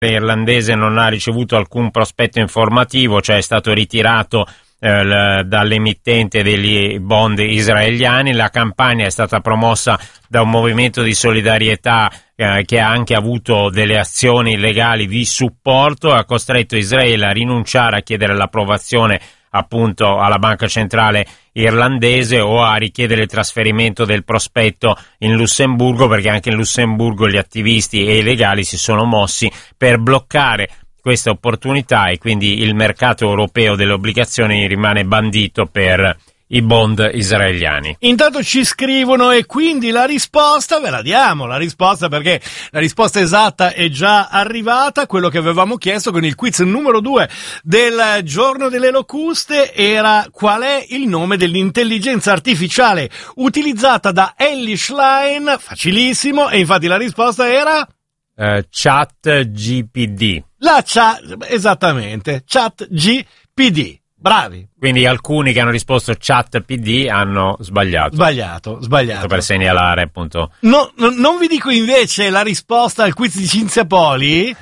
irlandese non ha ricevuto alcun prospetto informativo, cioè è stato ritirato dall'emittente degli bond israeliani. La campagna è stata promossa da un movimento di solidarietà che ha anche avuto delle azioni legali di supporto, ha costretto Israele a rinunciare a chiedere l'approvazione appunto alla banca centrale irlandese o a richiedere il trasferimento del prospetto in Lussemburgo, perché anche in Lussemburgo gli attivisti e i legali si sono mossi per bloccare questa opportunità, e quindi il mercato europeo delle obbligazioni rimane bandito per i bond israeliani. Intanto ci scrivono, e quindi la risposta ve la diamo, perché la risposta esatta è già arrivata. Quello che avevamo chiesto con il quiz numero 2 del giorno delle locuste era: qual è il nome dell'intelligenza artificiale utilizzata da Elly Schlein? Facilissimo, e infatti la risposta era ChatGPT. Esattamente, ChatGPT. Bravi. Quindi alcuni che hanno risposto ChatGPT hanno sbagliato. Sbagliato. Per segnalare, appunto. No, non vi dico invece la risposta al quiz di Cinzia Poli,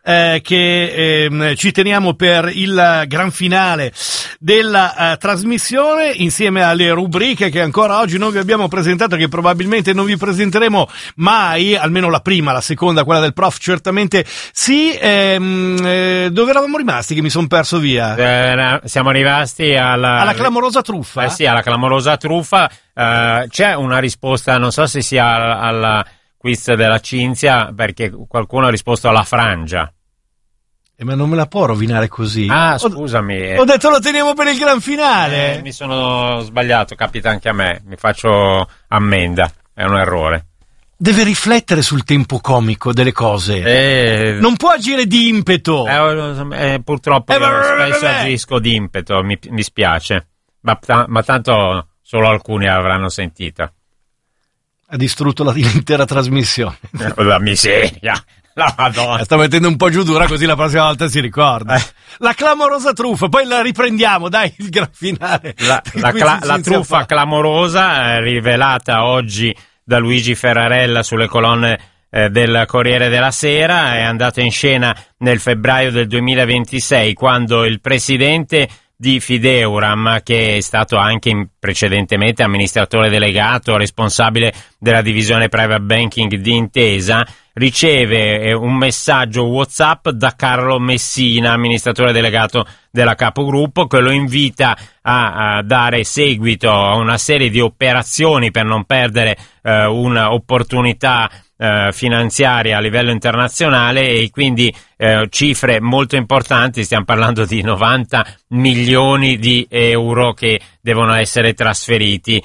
che ci teniamo per il gran finale della trasmissione, insieme alle rubriche che ancora oggi non vi abbiamo presentato, che probabilmente non vi presenteremo mai, almeno la prima, la seconda, quella del prof certamente sì. Dove eravamo rimasti che mi sono perso via? Siamo rimasti alla clamorosa truffa. Sì, alla clamorosa truffa. C'è una risposta, non so se sia alla quiz della Cinzia, perché qualcuno ha risposto alla frangia. Ma non me la può rovinare così. Scusami. Ho detto lo teniamo per il gran finale. Mi sono sbagliato, capita anche a me. Mi faccio ammenda, è un errore. Deve riflettere sul tempo comico delle cose. Non può agire di impeto. Purtroppo spesso agisco di impeto, mi spiace. Ma tanto solo alcuni l'avranno sentita. Ha distrutto l'intera trasmissione. La miseria. La Madonna. Sta mettendo un po' giù dura, così la prossima volta si ricorda. La clamorosa truffa, poi la riprendiamo, dai, il gran finale. La truffa clamorosa, rivelata oggi da Luigi Ferrarella sulle colonne del Corriere della Sera, è andata in scena nel febbraio del 2026, quando il presidente di Fideuram, che è stato anche precedentemente amministratore delegato, responsabile della divisione private banking di Intesa, riceve un messaggio WhatsApp da Carlo Messina, amministratore delegato della Capogruppo, che lo invita a dare seguito a una serie di operazioni per non perdere un'opportunità finanziaria a livello internazionale, e quindi cifre molto importanti. Stiamo parlando di 90 milioni di euro che devono essere trasferiti.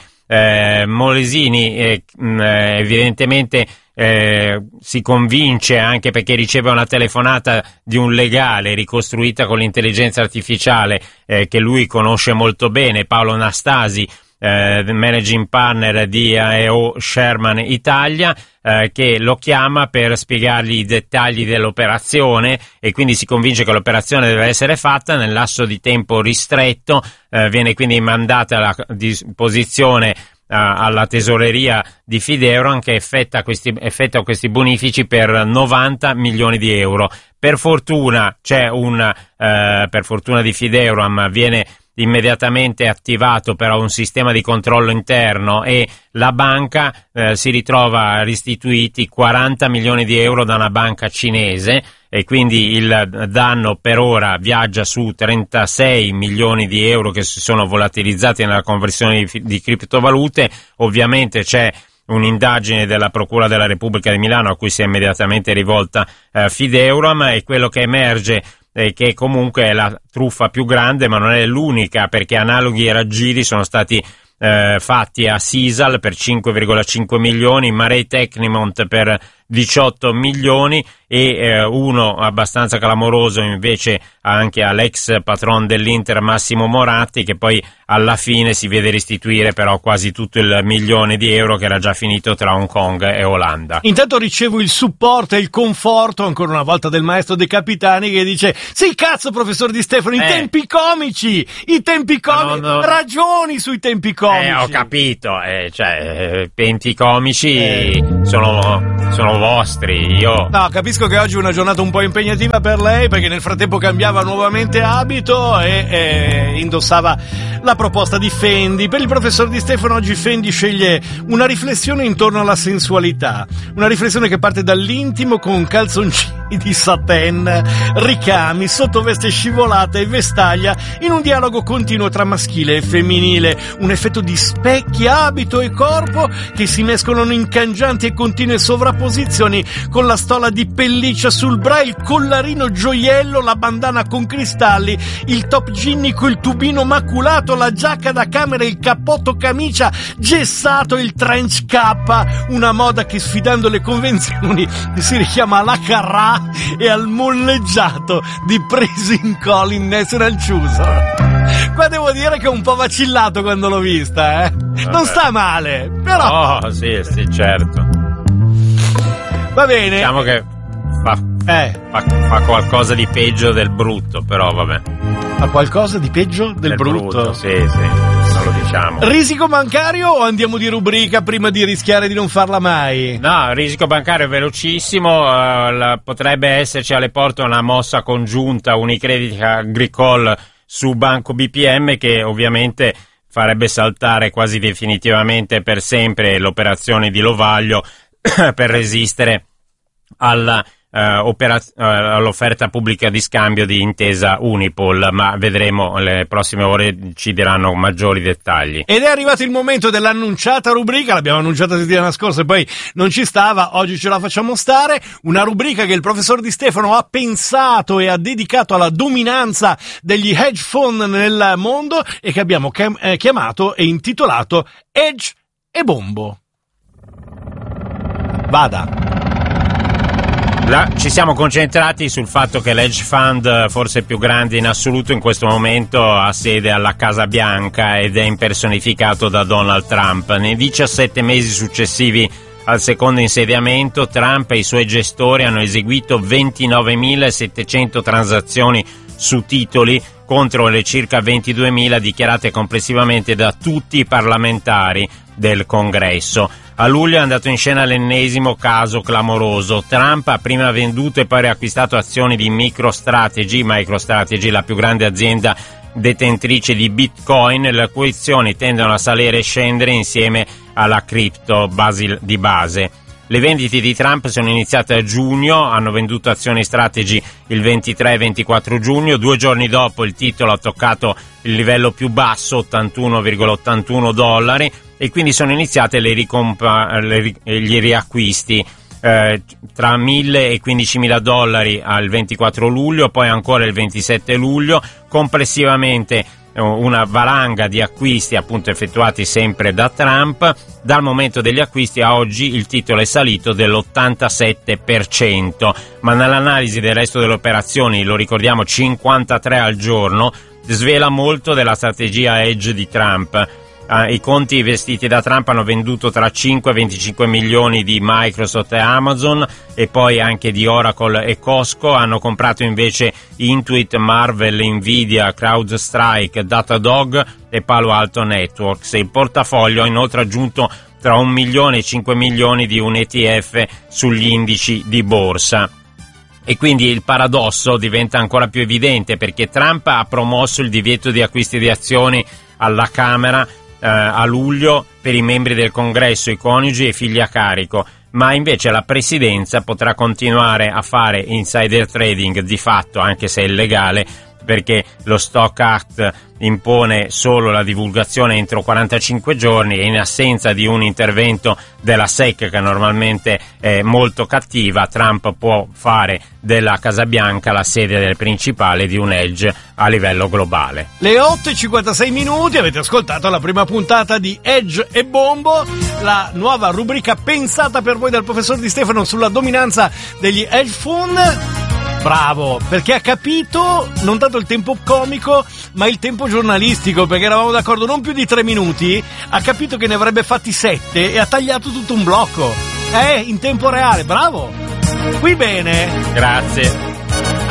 Molesini evidentemente si convince, anche perché riceve una telefonata di un legale ricostruita con l'intelligenza artificiale che lui conosce molto bene, Paolo Nastasi, managing partner di AEO Sherman Italia, che lo chiama per spiegargli i dettagli dell'operazione, e quindi si convince che l'operazione deve essere fatta nel lasso di tempo ristretto. Viene quindi mandata a disposizione alla tesoreria di Fideuram, che effettua questi bonifici per 90 milioni di euro. Per fortuna per fortuna di Fideuram viene immediatamente attivato però un sistema di controllo interno, e la banca si ritrova restituiti 40 milioni di euro da una banca cinese, e quindi il danno per ora viaggia su 36 milioni di euro che si sono volatilizzati nella conversione di criptovalute. Ovviamente c'è un'indagine della Procura della Repubblica di Milano a cui si è immediatamente rivolta Fideuram, e quello che emerge che comunque è la truffa più grande, ma non è l'unica, perché analoghi raggiri sono stati fatti a Sisal per 5,5 milioni, Marei Tecnimont per 18 milioni, e uno abbastanza clamoroso invece anche all'ex patron dell'Inter Massimo Moratti, che poi alla fine si vede restituire però quasi tutto il milione di euro che era già finito tra Hong Kong e Olanda. Intanto ricevo il supporto e il conforto ancora una volta del maestro De Capitani, che dice: sì, cazzo, professor Di Stefano, i tempi comici, ragioni sui tempi comici. Ho capito, tempi comici sono sono vostri. Io No, capisco che oggi è una giornata un po' impegnativa per lei, perché nel frattempo cambiava nuovamente abito e indossava la proposta di Fendi. Per il professor Di Stefano oggi Fendi sceglie una riflessione intorno alla sensualità, una riflessione che parte dall'intimo con calzoncini di satin, ricami, sottoveste scivolata e vestaglia in un dialogo continuo tra maschile e femminile, un effetto di specchi, abito e corpo che si mescolano in cangianti e continue sovrapposizioni con la stola di pelliccia sul bra, il collarino gioiello, la bandana con cristalli, il top ginnico, il tubino maculato, la giacca da camera, il cappotto camicia gessato, il trench K, una moda che sfidando le convenzioni si richiama alla Carrà e al molleggiato di Prison Colin Natural Choose. Qua devo dire che ho un po' vacillato quando l'ho vista, Non sta male, però... Oh, sì, certo. Va bene. Diciamo che fa qualcosa di peggio del brutto, però vabbè. Fa qualcosa di peggio del brutto? Sì, non lo diciamo. Risico bancario o andiamo di rubrica prima di rischiare di non farla mai? No, risico bancario è velocissimo, potrebbe esserci alle porte una mossa congiunta Unicredit Agricole su Banco BPM che ovviamente farebbe saltare quasi definitivamente per sempre l'operazione di Lovaglio per resistere all'offerta pubblica di scambio di Intesa Unipol, ma vedremo, le prossime ore ci diranno maggiori dettagli. Ed è arrivato il momento dell'annunciata rubrica, l'abbiamo annunciata settimana scorsa e poi non ci stava, oggi ce la facciamo stare, una rubrica che il professor Di Stefano ha pensato e ha dedicato alla dominanza degli hedge fund nel mondo e che abbiamo chiamato e intitolato Hedge e Bombo. Vada. Ci siamo concentrati sul fatto che l'hedge fund forse più grande in assoluto in questo momento ha sede alla Casa Bianca ed è impersonificato da Donald Trump. Nei 17 mesi successivi al secondo insediamento, Trump e i suoi gestori hanno eseguito 29.700 transazioni su titoli contro le circa 22.000 dichiarate complessivamente da tutti i parlamentari del Congresso. A luglio è andato in scena l'ennesimo caso clamoroso. Trump ha prima venduto e poi riacquistato azioni di MicroStrategy, la più grande azienda detentrice di Bitcoin, le cui azioni tendono a salire e scendere insieme alla cripto di base. Le vendite di Trump sono iniziate a giugno, hanno venduto azioni Strategy il 23 e 24 giugno, 2 giorni dopo il titolo ha toccato il livello più basso, $81,81, e quindi sono iniziate gli riacquisti tra $1.000 e $15.000 al 24 luglio, poi ancora il 27 luglio, complessivamente una valanga di acquisti appunto effettuati sempre da Trump. Dal momento degli acquisti a oggi il titolo è salito dell'87%, ma nell'analisi del resto delle operazioni, lo ricordiamo 53 al giorno, svela molto della strategia hedge di Trump. I conti investiti da Trump hanno venduto tra 5 e 25 milioni di Microsoft e Amazon, e poi anche di Oracle e Costco. Hanno comprato invece Intuit, Marvell, Nvidia, CrowdStrike, Datadog e Palo Alto Networks. Il portafoglio ha inoltre aggiunto tra 1 milione e 5 milioni di un ETF sugli indici di borsa. E quindi il paradosso diventa ancora più evidente, perché Trump ha promosso il divieto di acquisti di azioni alla Camera a luglio per i membri del Congresso, i coniugi e figli a carico, ma invece la presidenza potrà continuare a fare insider trading di fatto, anche se è illegale, perché lo Stock Act impone solo la divulgazione entro 45 giorni e in assenza di un intervento della SEC, che normalmente è molto cattiva, Trump può fare della Casa Bianca la sede del principale di un hedge a livello globale. Le 8:56, avete ascoltato la prima puntata di Hedge e Bombo, la nuova rubrica pensata per voi dal professor Di Stefano sulla dominanza degli hedge fund. Bravo, perché ha capito non tanto il tempo comico, ma il tempo giornalistico, perché eravamo d'accordo non più di 3 minuti, ha capito che ne avrebbe fatti 7 e ha tagliato tutto un blocco. In tempo reale, bravo. Qui bene. Grazie.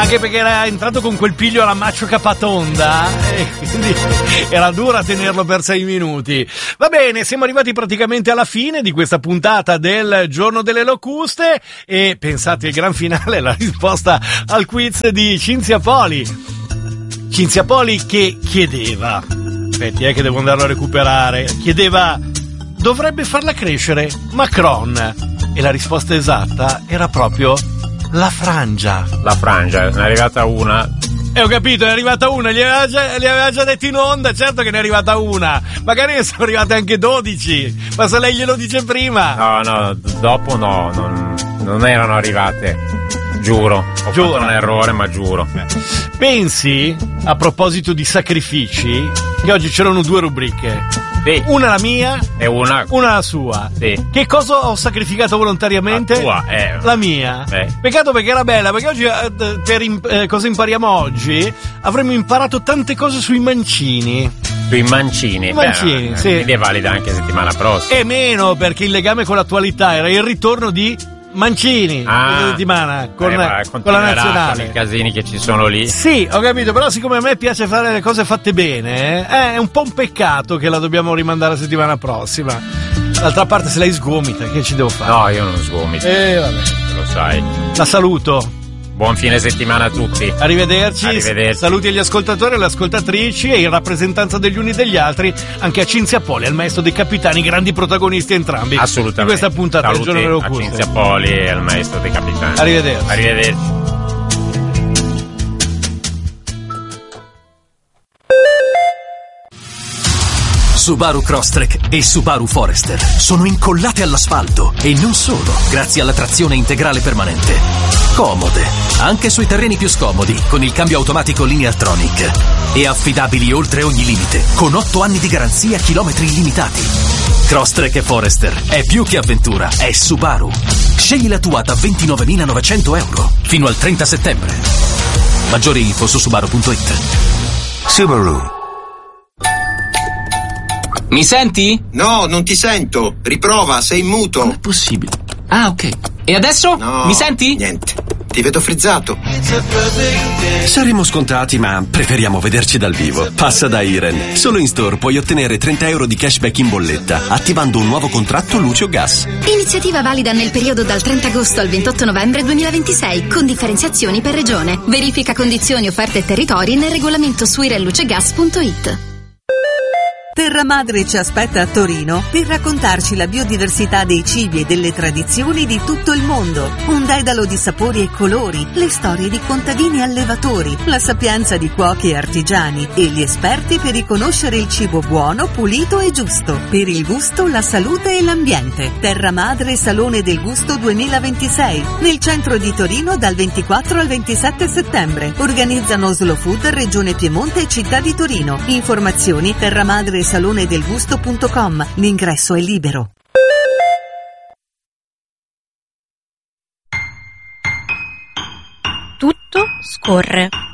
Anche perché era entrato con quel piglio alla Maccio Capatonda e quindi era dura tenerlo per 6 minuti. Va bene, siamo arrivati praticamente alla fine di questa puntata del Giorno delle Locuste e pensate il gran finale, la risposta al quiz di Cinzia Poli. Cinzia Poli che chiedeva, aspetti che devo andarlo a recuperare, chiedeva: dovrebbe farla crescere Macron? E la risposta esatta era proprio la frangia. La frangia, ne è arrivata una. Ho capito, è arrivata una, li aveva già detto in onda, certo che ne è arrivata una. Magari ne sono arrivate anche 12, ma se lei glielo dice prima. No, dopo no, non erano arrivate. Giuro, ho fatto un errore, ma giuro. Pensi, a proposito di sacrifici, che oggi c'erano 2 rubriche. Sì. Una la mia e una la sua. Sì. Che cosa ho sacrificato volontariamente? La tua, La mia. Peccato perché era bella, perché oggi cosa impariamo oggi? Avremmo imparato tante cose sui mancini. Sui mancini? I mancini, sì. Quindi è valida anche settimana prossima. E meno, perché il legame con l'attualità era il ritorno di Mancini, questa settimana con la nazionale. Con i casini che ci sono lì. Sì, ho capito, però siccome a me piace fare le cose fatte bene, è un po' un peccato che la dobbiamo rimandare la settimana prossima. D'altra parte, se lei sgomita, che ci devo fare? No, io non sgomito. Vabbè. Lo sai. La saluto. Buon fine settimana a tutti. Arrivederci. Saluti agli ascoltatori e alle ascoltatrici e in rappresentanza degli uni e degli altri anche a Cinzia Poli, al maestro dei capitani, grandi protagonisti entrambi. Assolutamente. Di questa puntata del Giorno delle Locuste. A Cinzia Poli e al maestro dei capitani. Arrivederci. Subaru Crosstrek e Subaru Forester sono incollate all'asfalto e non solo, grazie alla trazione integrale permanente. Comode, anche sui terreni più scomodi, con il cambio automatico Lineartronic. E affidabili oltre ogni limite, con 8 anni di garanzia, chilometri illimitati. Crosstrek e Forester è più che avventura, è Subaru. Scegli la tua da 29.900 euro fino al 30 settembre. Maggiori info su Subaru.it. Subaru. Mi senti? No, non ti sento. Riprova, sei in muto. Com'è possibile? Ah, ok. E adesso? No, mi senti? Niente. Ti vedo frizzato. Saremo scontati, ma preferiamo vederci dal vivo. Passa da Iren. Solo in store puoi ottenere 30 euro di cashback in bolletta, attivando un nuovo contratto luce o gas. Iniziativa valida nel periodo dal 30 agosto al 28 novembre 2026, con differenziazioni per regione. Verifica condizioni, offerte e territori nel regolamento su irenlucegas.it. Terra Madre ci aspetta a Torino per raccontarci la biodiversità dei cibi e delle tradizioni di tutto il mondo. Un dedalo di sapori e colori, le storie di contadini e allevatori, la sapienza di cuochi e artigiani e gli esperti per riconoscere il cibo buono, pulito e giusto. Per il gusto, la salute e l'ambiente. Terra Madre Salone del Gusto 2026, nel centro di Torino dal 24 al 27 settembre. Organizzano Slow Food, Regione Piemonte e Città di Torino. Informazioni terramadresalonedelgusto.com. L'ingresso è libero. Tutto scorre.